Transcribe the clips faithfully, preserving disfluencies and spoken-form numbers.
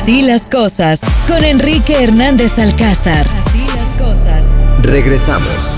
Así las cosas, con Enrique Hernández Alcázar. Así las cosas. Regresamos.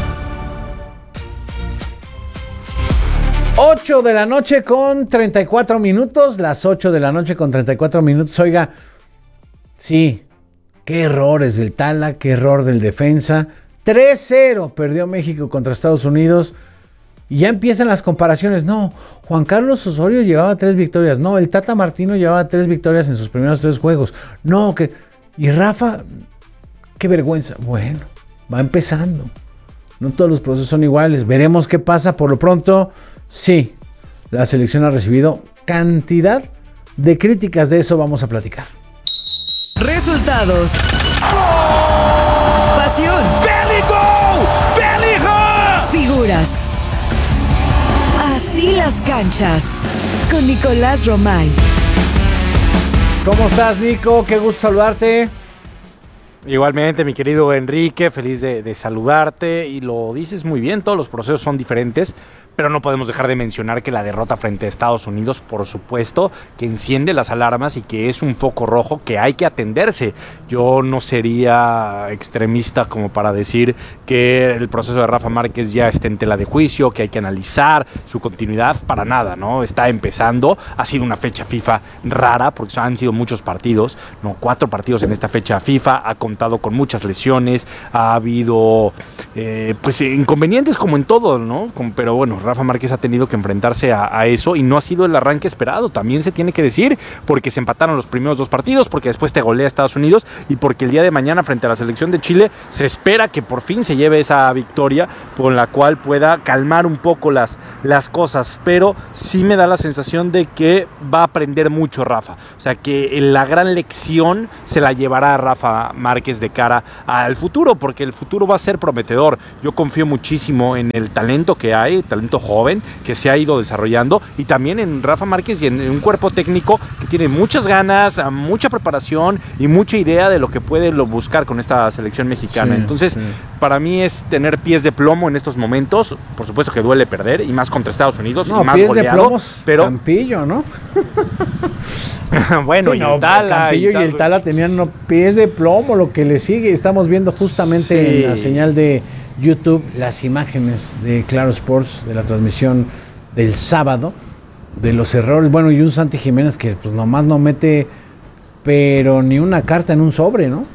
ocho de la noche con treinta y cuatro minutos, las ocho de la noche con treinta y cuatro minutos. Oiga, sí, qué errores del Tala, qué error del defensa. tres cero perdió México contra Estados Unidos. Y ya empiezan las comparaciones. No, Juan Carlos Osorio llevaba tres victorias. No, el Tata Martino llevaba tres victorias en sus primeros tres juegos. No, que... Y Rafa, qué vergüenza. Bueno, va empezando. No todos los procesos son iguales. Veremos qué pasa. Por lo pronto, sí, la selección ha recibido cantidad de críticas. De eso vamos a platicar. Resultados. ¡Gol! Pasión. ¡Bélico! ¡Bélico! Figuras. Así las canchas. Con Nicolás Romay. ¿Cómo estás, Nico? Qué gusto saludarte. Igualmente, mi querido Enrique, feliz de, de saludarte, y lo dices muy bien, todos los procesos son diferentes, pero no podemos dejar de mencionar que la derrota frente a Estados Unidos, por supuesto, que enciende las alarmas y que es un foco rojo que hay que atenderse. Yo no sería extremista como para decir que el proceso de Rafa Márquez ya está en tela de juicio, que hay que analizar su continuidad, para nada, ¿no? Está empezando, ha sido una fecha FIFA rara, porque han sido muchos partidos, ¿no? Cuatro partidos en esta fecha FIFA, ha contado con muchas lesiones, ha habido eh, pues inconvenientes como en todo, ¿no? Como, pero bueno, Rafa Márquez ha tenido que enfrentarse a, a eso y no ha sido el arranque esperado, también se tiene que decir, porque se empataron los primeros dos partidos, porque después te golea Estados Unidos y porque el día de mañana frente a la selección de Chile se espera que por fin se lleve esa victoria con la cual pueda calmar un poco las, las cosas, pero sí me da la sensación de que va a aprender mucho Rafa, o sea que la gran lección se la llevará a Rafa Márquez de cara al futuro, porque el futuro va a ser prometedor. Yo confío muchísimo en el talento que hay, talento joven que se ha ido desarrollando, y también en Rafa Márquez y en, en un cuerpo técnico que tiene muchas ganas, mucha preparación y mucha idea de lo que puede lo buscar con esta selección mexicana. Sí, Entonces, sí. para mí es tener pies de plomo en estos momentos. Por supuesto que duele perder, y más contra Estados Unidos, no, y más pies goleado, de plomo, pero Campillo, ¿no? bueno, sí, y no, el Tala Campillo y, y el Tala tenían no, pies de plomo, lo que le sigue. Estamos viendo justamente sí. en la señal de YouTube las imágenes de Claro Sports de la transmisión del sábado, de los errores. Bueno, y un Santi Jiménez que pues nomás no mete, pero ni una carta en un sobre, ¿no?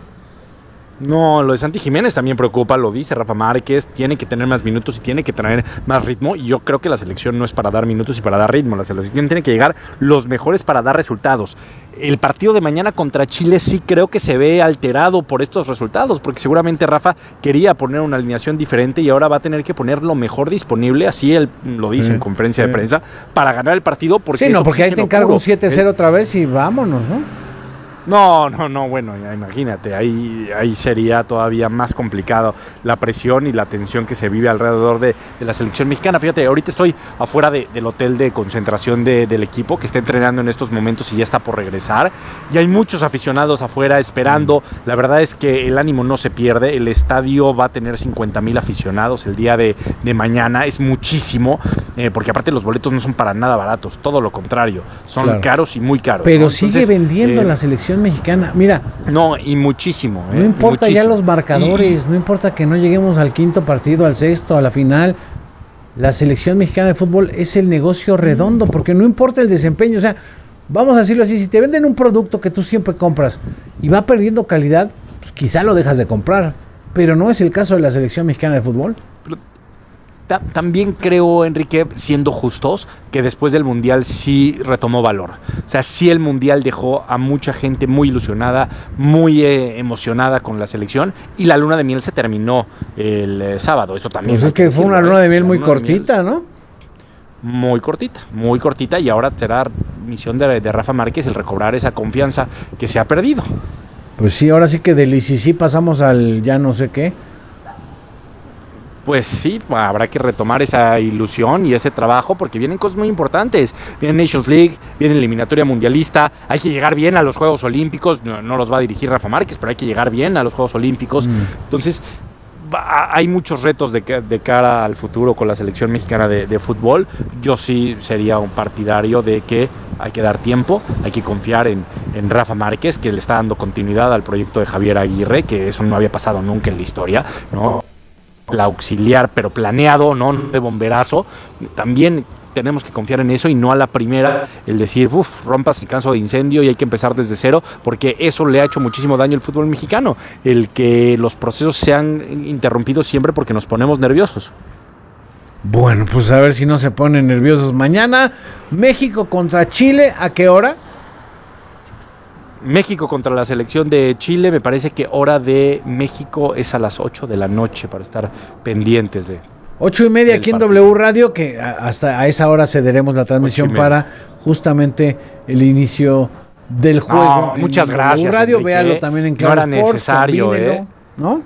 No, lo de Santi Jiménez también preocupa, lo dice Rafa Márquez, tiene que tener más minutos y tiene que tener más ritmo, y yo creo que la selección no es para dar minutos y para dar ritmo, la selección tiene que llegar los mejores para dar resultados. El partido de mañana contra Chile sí creo que se ve alterado por estos resultados, porque seguramente Rafa quería poner una alineación diferente y ahora va a tener que poner lo mejor disponible, así él lo dice sí, en conferencia sí. de prensa, para ganar el partido. Porque sí, no, porque ahí te encargo un siete cero el... otra vez y vámonos, ¿no? No, no, no, bueno, imagínate, ahí, ahí sería todavía más complicado la presión y la tensión que se vive alrededor de, de la selección mexicana. Fíjate, ahorita estoy afuera de, del hotel de concentración de, del equipo que está entrenando en estos momentos y ya está por regresar, y hay muchos aficionados afuera esperando. La verdad es que el ánimo no se pierde, el estadio va a tener cincuenta mil aficionados el día de, de mañana, es muchísimo, eh, porque aparte los boletos no son para nada baratos, todo lo contrario, son claro. caros y muy caros. Pero ¿no? sigue Entonces, vendiendo eh, la selección mexicana, mira. No, y muchísimo. No eh, importa muchísimo. ya los marcadores, y, no importa que no lleguemos al quinto partido, al sexto, a la final. La selección mexicana de fútbol es el negocio redondo, porque no importa el desempeño. O sea, vamos a decirlo así, si te venden un producto que tú siempre compras y va perdiendo calidad, pues quizá lo dejas de comprar. Pero no es el caso de la selección mexicana de fútbol. Pero también creo, Enrique, siendo justos, que después del Mundial sí retomó valor. O sea, sí el Mundial dejó a mucha gente muy ilusionada, muy eh, emocionada con la selección, y la luna de miel se terminó el eh, sábado. Eso también. Pues es que fue una luna de miel muy cortita, ¿no? Muy cortita, muy cortita, y ahora será misión de, de Rafa Márquez el recobrar esa confianza que se ha perdido. Pues sí, ahora sí que del I C C pasamos al ya no sé qué. Pues sí, habrá que retomar esa ilusión y ese trabajo, porque vienen cosas muy importantes. Viene Nations League, viene eliminatoria mundialista, hay que llegar bien a los Juegos Olímpicos, no, no los va a dirigir Rafa Márquez, pero hay que llegar bien a los Juegos Olímpicos. Mm. Entonces, va, hay muchos retos de, de cara al futuro con la selección mexicana de, de fútbol. Yo sí sería un partidario de que hay que dar tiempo, hay que confiar en, en Rafa Márquez, que le está dando continuidad al proyecto de Javier Aguirre, que eso no había pasado nunca en la historia, ¿no? La auxiliar, pero planeado, no de bomberazo. También tenemos que confiar en eso y no a la primera el decir, uff, rompas el caso de incendio y hay que empezar desde cero, porque eso le ha hecho muchísimo daño al fútbol mexicano, el que los procesos sean interrumpidos siempre porque nos ponemos nerviosos. Bueno, pues a ver si no se ponen nerviosos. Mañana, México contra Chile, ¿a qué hora? México contra la selección de Chile, me parece que hora de México es a las ocho de la noche para estar pendientes de... Ocho y media aquí en W Radio, que hasta a esa hora cederemos la transmisión para justamente el inicio del juego. No, muchas en gracias, W Radio, Enrique, véalo también en Claro no era Sports, necesario, combínelo, ¿eh? ¿no?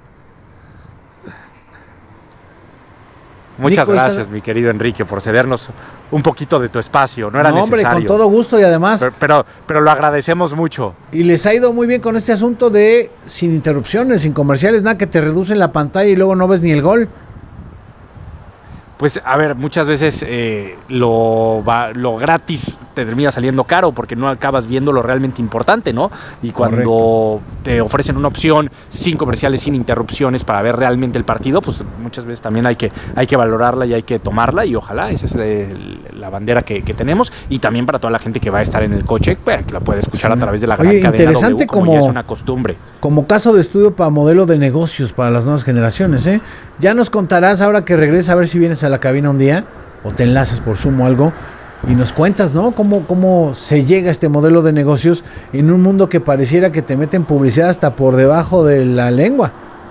Muchas Nico, gracias, ¿estás... mi querido Enrique, por cedernos un poquito de tu espacio. No era no, hombre, necesario. con todo gusto y además... Pero, pero, pero lo agradecemos mucho. Y les ha ido muy bien con este asunto de sin interrupciones, sin comerciales, nada que te reducen la pantalla y luego no ves ni el gol. Pues, a ver, muchas veces eh, lo, va, lo gratis te termina saliendo caro porque no acabas viendo lo realmente importante, ¿no? Y cuando Correcto. te ofrecen una opción sin comerciales, sin interrupciones para ver realmente el partido, pues muchas veces también hay que, hay que valorarla y hay que tomarla y ojalá esa es el, la bandera que, que tenemos y también para toda la gente que va a estar en el coche, pues, que la puede escuchar Sí. a través de la gran Oye, cadena interesante W, como, como- ya es una costumbre. Como caso de estudio para modelo de negocios para las nuevas generaciones, ¿eh? Ya nos contarás ahora que regreses a ver si vienes a la cabina un día o te enlazas por Zoom o algo y nos cuentas, ¿no? Cómo, cómo se llega a este modelo de negocios en un mundo que pareciera que te meten publicidad hasta por debajo de la lengua.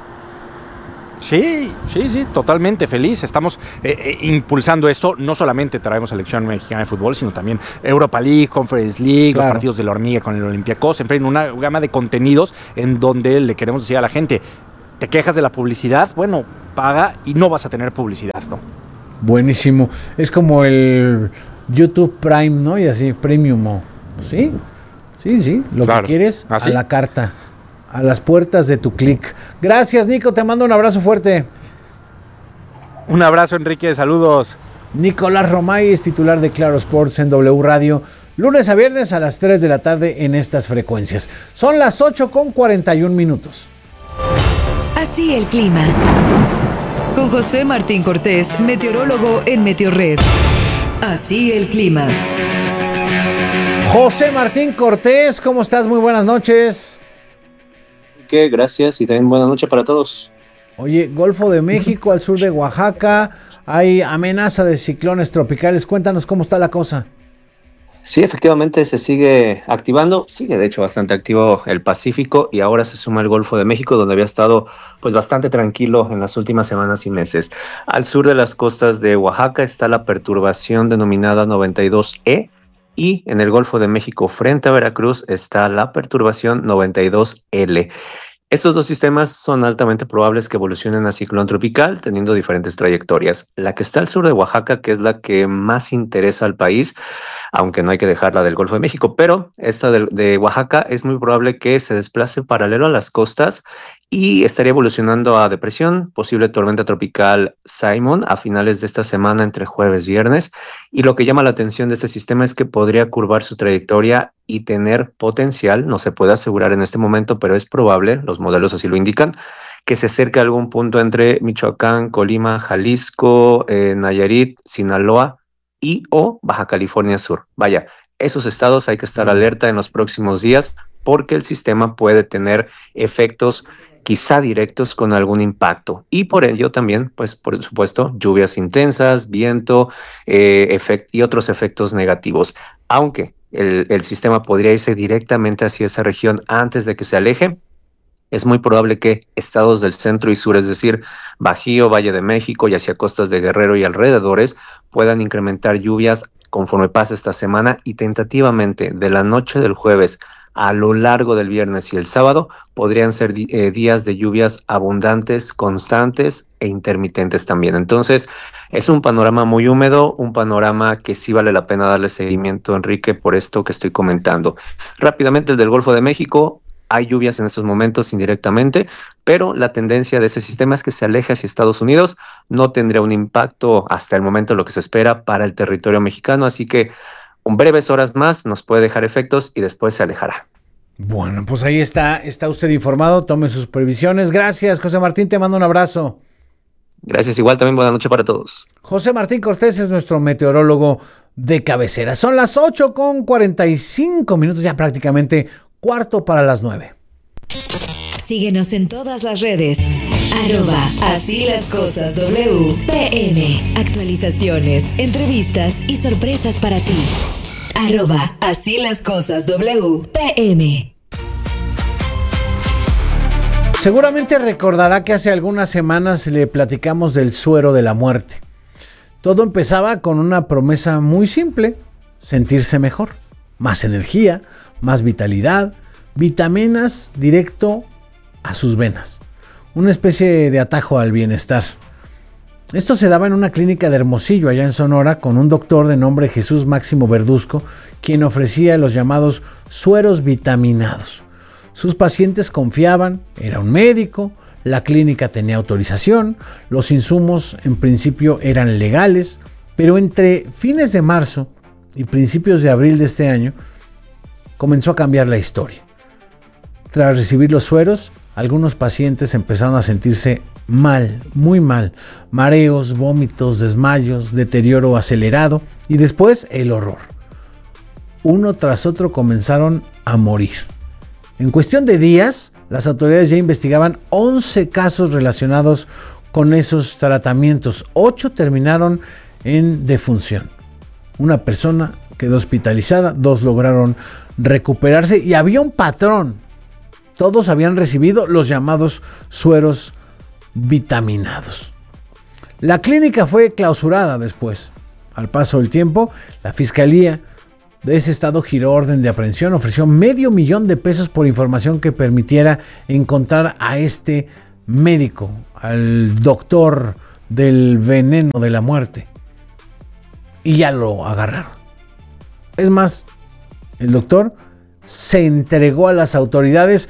Sí, sí, sí, totalmente feliz. Estamos eh, eh, impulsando esto. No solamente traemos selección mexicana de fútbol, sino también Europa League, Conference League, Claro. los partidos de la hormiga con el Olympiacos, en fin, una gama de contenidos en donde le queremos decir a la gente, ¿te quejas de la publicidad? Bueno, paga y no vas a tener publicidad, ¿no? Buenísimo. Es como el YouTube Prime, ¿no? Y así, Premium. ¿o? ¿Sí? Sí, sí. Lo Claro. que quieres, ¿Ah, a sí? la carta. A las puertas de tu clic. Gracias, Nico. Te mando un abrazo fuerte. Un abrazo, Enrique, saludos. Nicolás Romay es titular de Claro Sports en W Radio, lunes a viernes a las tres de la tarde en estas frecuencias. Son las ocho con cuarenta y un minutos. Así el clima. Con José Martín Cortés, meteorólogo en Meteorred. Así el clima. José Martín Cortés, ¿cómo estás? Muy buenas noches. Que gracias y también buenas noches para todos. Oye, Golfo de México, al sur de Oaxaca, hay amenaza de ciclones tropicales. Cuéntanos cómo está la cosa. Sí, efectivamente se sigue activando, sigue de hecho bastante activo el Pacífico y ahora se suma el Golfo de México, donde había estado pues bastante tranquilo en las últimas semanas y meses. Al sur de las costas de Oaxaca está la perturbación denominada noventa y dos E y en el Golfo de México frente a Veracruz está la perturbación noventa y dos L. Estos dos sistemas son altamente probables que evolucionen a ciclón tropical, teniendo diferentes trayectorias. La que está al sur de Oaxaca, que es la que más interesa al país, aunque no hay que dejarla del Golfo de México, pero esta de, de Oaxaca es muy probable que se desplace paralelo a las costas y estaría evolucionando a depresión, posible tormenta tropical Simon a finales de esta semana entre jueves y viernes. Y lo que llama la atención de este sistema es que podría curvar su trayectoria y tener potencial, no se puede asegurar en este momento, pero es probable, los modelos así lo indican, que se acerque a algún punto entre Michoacán, Colima, Jalisco, eh, Nayarit, Sinaloa y o Baja California Sur. Vaya, esos estados hay que estar alerta en los próximos días porque el sistema puede tener efectos quizá directos con algún impacto y por ello también, pues por supuesto, lluvias intensas, viento eh, efect- y otros efectos negativos. Aunque el, el sistema podría irse directamente hacia esa región antes de que se aleje, es muy probable que estados del centro y sur, es decir, Bajío, Valle de México y hacia costas de Guerrero y alrededores, puedan incrementar lluvias conforme pase esta semana y tentativamente de la noche del jueves a lo largo del viernes y el sábado podrían ser eh, días de lluvias abundantes, constantes e intermitentes también. Entonces, es un panorama muy húmedo, un panorama que sí vale la pena darle seguimiento, Enrique, por esto que estoy comentando. Rápidamente, el del Golfo de México. Hay lluvias en estos momentos indirectamente, pero la tendencia de ese sistema es que se aleje hacia Estados Unidos, no tendría un impacto hasta el momento lo que se espera para el territorio mexicano, así que un breves horas más nos puede dejar efectos y después se alejará. Bueno, pues ahí está, está usted informado, tome sus previsiones. Gracias, José Martín, te mando un abrazo. Gracias, igual también buena noche para todos. José Martín Cortés es nuestro meteorólogo de cabecera. Son las ocho con cuarenta y cinco minutos, ya prácticamente cuarto para las nueve. Síguenos en todas las redes. Arroba Así las Cosas W P M. Actualizaciones, entrevistas y sorpresas para ti. Arroba Así las Cosas W P M. Seguramente recordará que hace algunas semanas le platicamos del suero de la muerte. Todo empezaba con una promesa muy simple: sentirse mejor, más energía, más vitalidad, vitaminas directo a sus venas, una especie de atajo al bienestar. Esto se daba en una clínica de Hermosillo, allá en Sonora, con un doctor de nombre Jesús Máximo Verduzco, quien ofrecía los llamados sueros vitaminados. Sus pacientes confiaban, era un médico, la clínica tenía autorización, los insumos en principio eran legales, pero entre fines de marzo y principios de abril de este año comenzó a cambiar la historia. Tras recibir los sueros, algunos pacientes empezaron a sentirse mal, muy mal, mareos, vómitos, desmayos, deterioro acelerado y después el horror. Uno tras otro comenzaron a morir. En cuestión de días, las autoridades ya investigaban once casos relacionados con esos tratamientos. ocho terminaron en defunción. Una persona quedó hospitalizada, dos lograron recuperarse y había un patrón. Todos habían recibido los llamados sueros vitaminados. La clínica fue clausurada después. Al paso del tiempo, la fiscalía de ese estado giró orden de aprehensión, ofreció medio millón de pesos por información que permitiera encontrar a este médico, al doctor del veneno de la muerte. Y ya lo agarraron. Es más, el doctor se entregó a las autoridades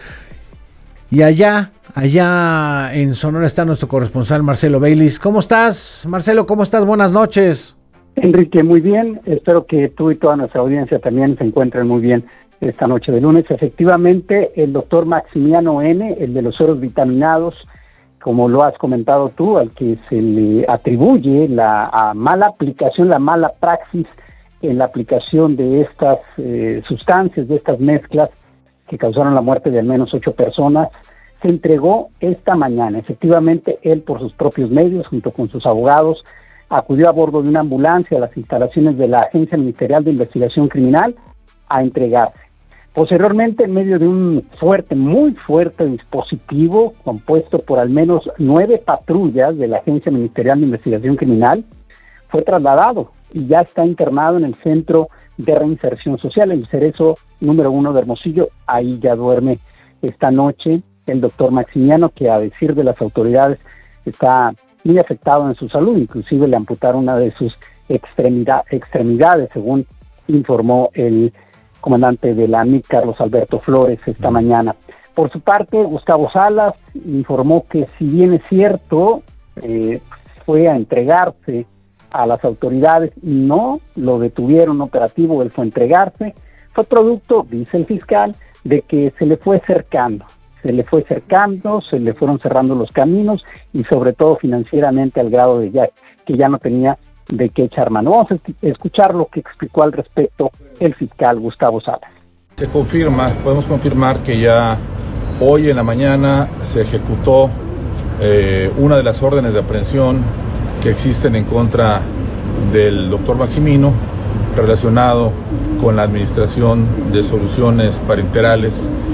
y allá, allá en Sonora está nuestro corresponsal Marcelo Baylis. ¿Cómo estás, Marcelo? ¿Cómo estás? Buenas noches. Enrique, muy bien. Espero que tú y toda nuestra audiencia también se encuentren muy bien esta noche de lunes. Efectivamente, el doctor Maximiano N., el de los sueros vitaminados, como lo has comentado tú, al que se le atribuye la mala aplicación, la mala praxis en la aplicación de estas eh, sustancias, de estas mezclas que causaron la muerte de al menos ocho personas, se entregó esta mañana. Efectivamente, él por sus propios medios, junto con sus abogados, acudió a bordo de una ambulancia a las instalaciones de la Agencia Ministerial de Investigación Criminal a entregarse. Posteriormente, en medio de un fuerte, muy fuerte dispositivo compuesto por al menos nueve patrullas de la Agencia Ministerial de Investigación Criminal, fue trasladado y ya está internado en el Centro de Reinserción Social, el Cerezo número uno de Hermosillo. Ahí ya duerme esta noche el doctor Maximiano, que a decir de las autoridades está muy afectado en su salud, inclusive le amputaron una de sus extremidad, extremidades, según informó el comandante de la A M I C, Carlos Alberto Flores, esta mañana. Por su parte, Gustavo Salas informó que, si bien es cierto, eh, fue a entregarse a las autoridades y no lo detuvieron operativo, él fue a entregarse, fue producto, dice el fiscal, de que se le fue cercando, se le fue cercando, se le fueron cerrando los caminos y sobre todo financieramente, al grado de ya que ya no tenía de qué echar mano. Vamos a escuchar lo que explicó al respecto el fiscal Gustavo Salas. Se confirma, podemos confirmar que ya hoy en la mañana se ejecutó eh, una de las órdenes de aprehensión que existen en contra del doctor Maximino, relacionado con la administración de soluciones parenterales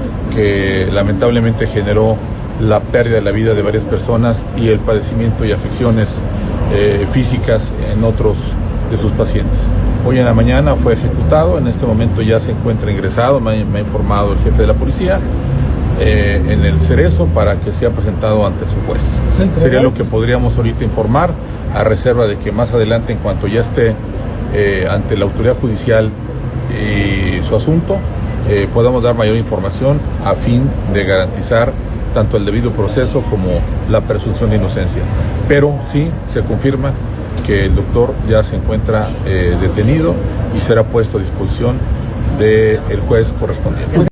que lamentablemente generó la pérdida de la vida de varias personas y el padecimiento y afecciones eh, físicas en otros de sus pacientes. Hoy en la mañana fue ejecutado, en este momento ya se encuentra ingresado, me, me ha informado el jefe de la policía, eh, en el Cerezo para que sea presentado ante su juez. Sería lo que podríamos ahorita informar, a reserva de que más adelante, en cuanto ya esté eh, ante la autoridad judicial y su asunto, eh, podamos dar mayor información a fin de garantizar tanto el debido proceso como la presunción de inocencia. Pero sí se confirma que el doctor ya se encuentra eh, detenido y será puesto a disposición del juez correspondiente.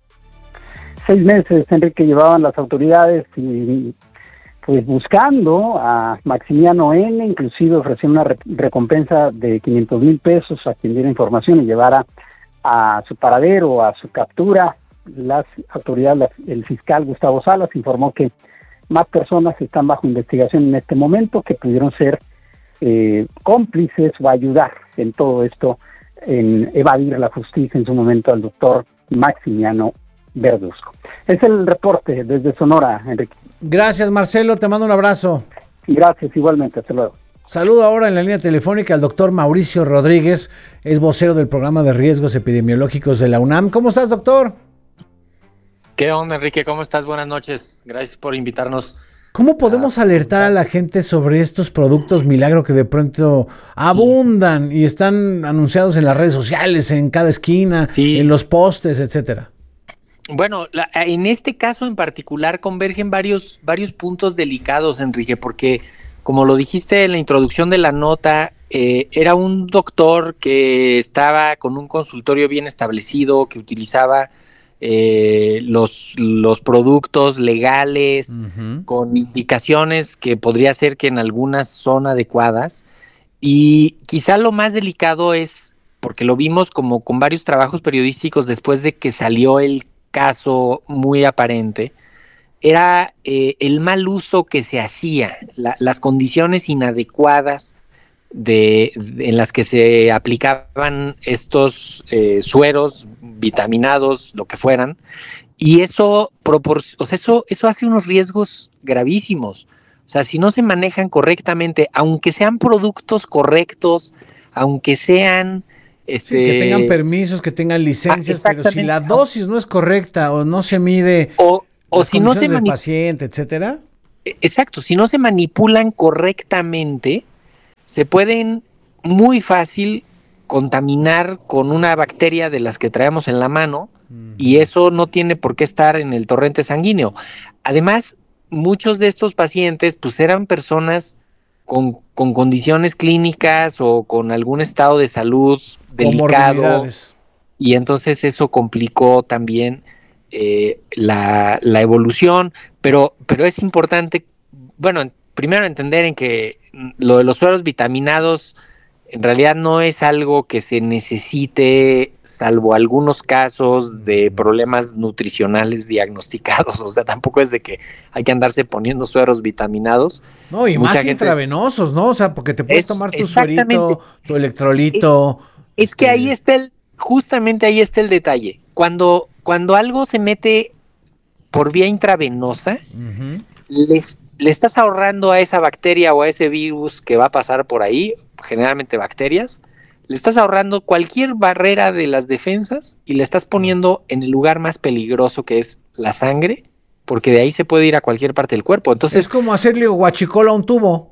Seis meses, Enrique, llevaban las autoridades y pues buscando a Maximiano N, inclusive ofreció una re- recompensa de quinientos mil pesos a quien diera información y llevara a su paradero, a su captura. Las autoridades, las, el fiscal Gustavo Salas informó que más personas están bajo investigación en este momento que pudieron ser eh, cómplices o ayudar en todo esto, en evadir la justicia en su momento al doctor Maximiano Verduzco. Es el reporte desde Sonora, Enrique. Gracias, Marcelo, te mando un abrazo. Gracias, igualmente, hasta luego. Saludo ahora en la línea telefónica al doctor Mauricio Rodríguez, es vocero del programa de riesgos epidemiológicos de la UNAM. ¿Cómo estás, doctor? ¿Qué onda, Enrique? ¿Cómo estás? Buenas noches. Gracias por invitarnos. ¿Cómo podemos alertar a la gente sobre estos productos milagro que de pronto abundan y están anunciados en las redes sociales, en cada esquina, sí, en los postes, etcétera? Bueno, la, en este caso en particular convergen varios, varios puntos delicados, Enrique, porque como lo dijiste en la introducción de la nota, eh, era un doctor que estaba con un consultorio bien establecido, que utilizaba eh, los, los productos legales, uh-huh, con indicaciones que podría ser que en algunas son adecuadas, y quizá lo más delicado es, porque lo vimos como con varios trabajos periodísticos después de que salió el caso muy aparente, era eh, el mal uso que se hacía, la, las condiciones inadecuadas de, de en las que se aplicaban estos eh, sueros vitaminados, lo que fueran, y eso, propor- o sea, eso, eso hace unos riesgos gravísimos. O sea, si no se manejan correctamente, aunque sean productos correctos, aunque sean Este... Sí, que tengan permisos, que tengan licencias, ah, pero si la dosis no es correcta o no se mide o, o las si no se del mani- paciente, etcétera. Exacto, si no se manipulan correctamente, se pueden muy fácil contaminar con una bacteria de las que traemos en la mano, uh-huh, y eso no tiene por qué estar en el torrente sanguíneo. Además, muchos de estos pacientes pues eran personas con, con condiciones clínicas o con algún estado de salud delicado, y entonces eso complicó también eh, la, la evolución, pero, pero es importante, bueno, primero entender en que lo de los sueros vitaminados en realidad no es algo que se necesite, salvo algunos casos de problemas nutricionales diagnosticados, o sea, tampoco es de que hay que andarse poniendo sueros vitaminados. No, y Mucha más intravenosos, ¿no? O sea, porque te puedes es, tomar tu suerito, tu electrolito. Es, es este... que ahí está el, justamente ahí está el detalle. Cuando, cuando algo se mete por vía intravenosa, uh-huh, les, le estás ahorrando a esa bacteria o a ese virus que va a pasar por ahí, generalmente bacterias, le estás ahorrando cualquier barrera de las defensas y le estás poniendo en el lugar más peligroso, que es la sangre, porque de ahí se puede ir a cualquier parte del cuerpo. Entonces, es como hacerle guachicola a un tubo.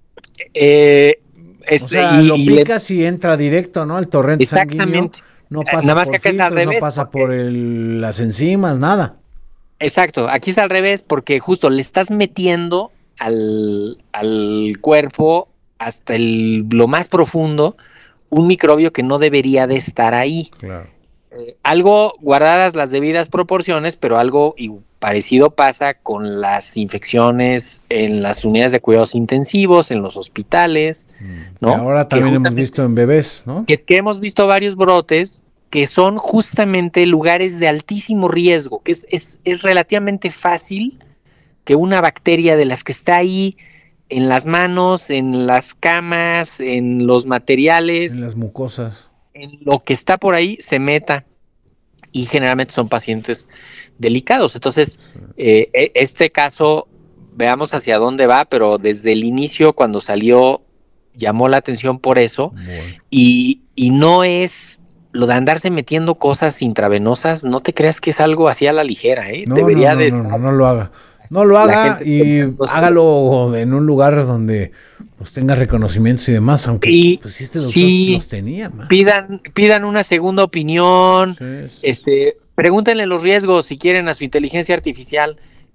Eh, es, o sea, y, lo y picas le... y entra directo, ¿no? Al torrente Exactamente. sanguíneo. No pasa nada más por que filtros, al revés, no pasa porque... por el, las enzimas, nada. Exacto, aquí es al revés, porque justo le estás metiendo al, al cuerpo hasta el, lo más profundo un microbio que no debería de estar ahí. Claro. Eh, algo guardadas las debidas proporciones, pero algo y parecido pasa con las infecciones en las unidades de cuidados intensivos, en los hospitales, ¿no? Y ahora también hemos visto en bebés, ¿no? Que, que hemos visto varios brotes que son justamente lugares de altísimo riesgo, que es, es, es relativamente fácil que una bacteria de las que está ahí en las manos, en las camas, en los materiales, en las mucosas, en lo que está por ahí, se meta, y generalmente son pacientes delicados. Entonces, sí. eh, este caso, veamos hacia dónde va, pero desde el inicio, cuando salió, llamó la atención por eso, bueno. y, y no es lo de andarse metiendo cosas intravenosas, no te creas que es algo así a la ligera, ¿eh? No, Debería no, no, de no, estar... no, no lo haga. No lo haga y hágalo en un lugar donde pues tenga reconocimientos y demás, aunque y pues este doctor sí, los tenía, man. Pidan, pidan una segunda opinión, sí, sí, este, sí. Pregúntenle los riesgos si quieren a su inteligencia artificial,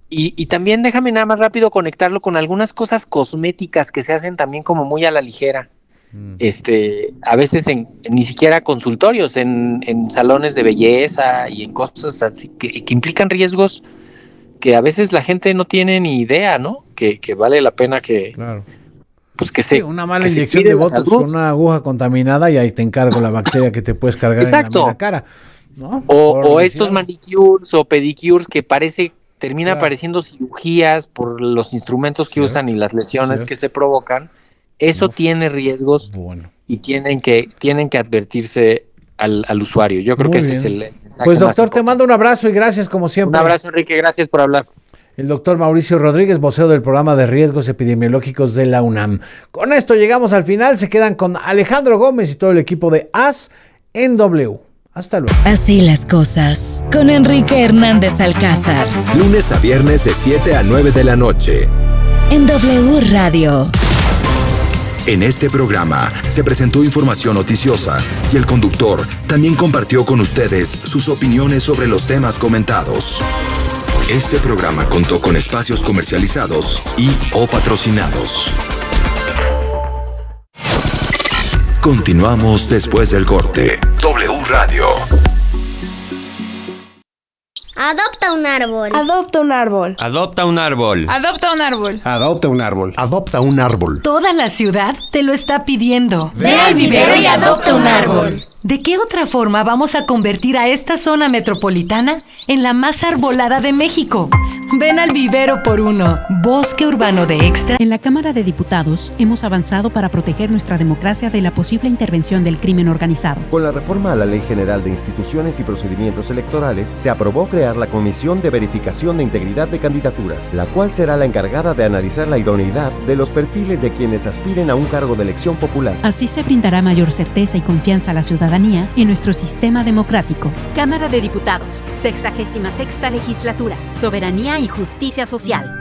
Y, y también déjame nada más rápido conectarlo con algunas cosas cosméticas que se hacen también como muy a la ligera. Mm. Este, a veces en, en ni siquiera consultorios, en, en salones de belleza y en cosas así que, que implican riesgos que a veces la gente no tiene ni idea, ¿no? Que, que vale la pena que, claro. pues que se sí, una mala inyección de botox con una aguja contaminada y ahí te encargo la bacteria que te puedes cargar Exacto. en la cara, ¿no? O, o estos manicures o pedicures que parece termina claro. apareciendo cirugías por los instrumentos que cierto, usan y las lesiones cierto. que se provocan. Eso Uf, tiene riesgos bueno. y tienen que tienen que advertirse al, al usuario. Yo creo Muy que bien. ese es el mensaje. Pues doctor, te mando un abrazo y gracias como siempre. Un abrazo, Enrique, gracias por hablar. El doctor Mauricio Rodríguez, vocero del programa de riesgos epidemiológicos de la UNAM. Con esto llegamos al final. Se quedan con Alejandro Gómez y todo el equipo de A S en W. Hasta luego. Así las cosas, con Enrique Hernández Alcázar. Lunes a viernes de siete a nueve de la noche. En W Radio. En este programa se presentó información noticiosa y el conductor también compartió con ustedes sus opiniones sobre los temas comentados. Este programa contó con espacios comercializados y o patrocinados. Continuamos después del corte. W Radio. Adopta un árbol. Adopta un árbol. Adopta un árbol. Adopta un árbol. Adopta un árbol. Adopta un árbol. Toda la ciudad te lo está pidiendo. Ve al vivero y adopta un árbol. ¿De qué otra forma vamos a convertir a esta zona metropolitana en la más arbolada de México? Ven al vivero por uno. Bosque urbano de Extra. En la Cámara de Diputados hemos avanzado para proteger nuestra democracia de la posible intervención del crimen organizado. Con la reforma a la Ley General de Instituciones y Procedimientos Electorales, se aprobó crear la Comisión de Verificación de Integridad de Candidaturas, la cual será la encargada de analizar la idoneidad de los perfiles de quienes aspiren a un cargo de elección popular. Así se brindará mayor certeza y confianza a la ciudadanía en nuestro sistema democrático. Cámara de Diputados, sexagésima sexta legislatura, soberanía y justicia social.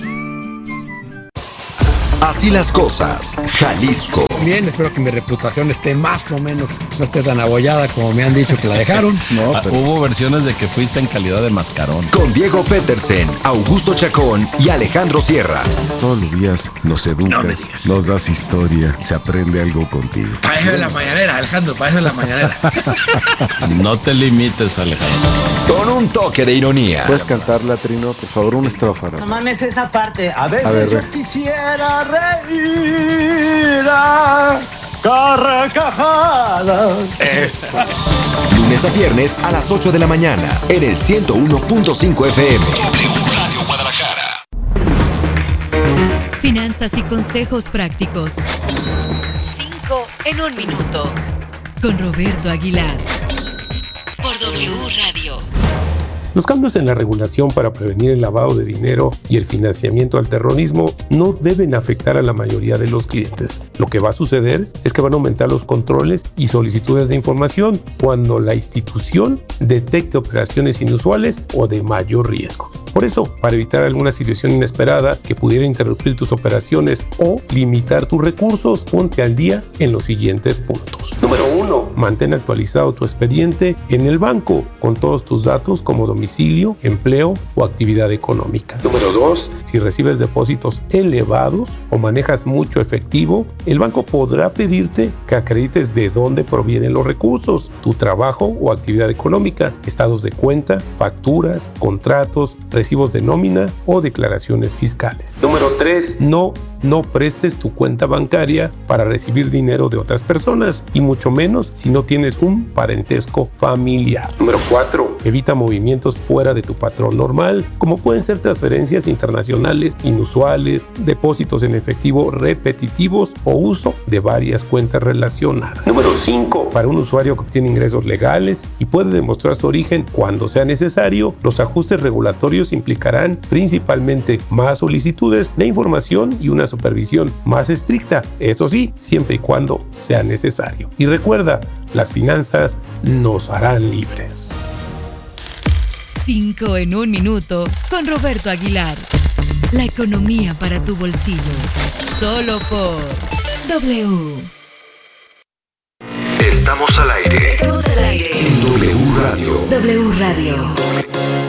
Así las cosas, Jalisco. Bien, espero que mi reputación esté más o menos, no esté tan abollada como me han dicho que la dejaron. No, pero... Hubo versiones de que fuiste en calidad de mascarón. Con Diego Petersen, Augusto Chacón y Alejandro Sierra. Todos los días nos educas, no nos das historia, se aprende algo contigo. Para eso es la mañanera, Alejandro, para eso es la mañanera. No te limites, Alejandro. Con un toque de ironía. ¿Puedes cantarla, Trino? Por favor, una estrofa. No mames esa parte. A veces A ver, yo re. quisiera reír a carcajadas. Eso. Lunes a viernes a las ocho de la mañana en el ciento uno punto cinco F M. W Radio Guadalajara. Finanzas y consejos prácticos. Cinco en un minuto. Con Roberto Aguilar. Por W Radio. Los cambios en la regulación para prevenir el lavado de dinero y el financiamiento al terrorismo no deben afectar a la mayoría de los clientes. Lo que va a suceder es que van a aumentar los controles y solicitudes de información cuando la institución detecte operaciones inusuales o de mayor riesgo. Por eso, para evitar alguna situación inesperada que pudiera interrumpir tus operaciones o limitar tus recursos, ponte al día en los siguientes puntos. Número uno, mantén actualizado tu expediente en el banco con todos tus datos como domicilio, empleo o actividad económica. Número dos, si recibes depósitos elevados o manejas mucho efectivo, el banco podrá pedirte que acredites de dónde provienen los recursos, tu trabajo o actividad económica, estados de cuenta, facturas, contratos, recibos de nómina o declaraciones fiscales. Número tres, no, no prestes tu cuenta bancaria para recibir dinero de otras personas y mucho menos si no tienes un parentesco familiar. Número cuatro, evita movimientos fuera de tu patrón normal, como pueden ser transferencias internacionales inusuales, depósitos en efectivo repetitivos o uso de varias cuentas relacionadas. Número cinco, para un usuario que obtiene ingresos legales y puede demostrar su origen cuando sea necesario, los ajustes regulatorios implicarán principalmente más solicitudes de información y una supervisión más estricta, eso sí, siempre y cuando sea necesario. Y recuerda, las finanzas nos harán libres. Cinco en un minuto con Roberto Aguilar. La economía para tu bolsillo. Solo por W. Estamos al aire. Estamos al aire. En W Radio. W Radio.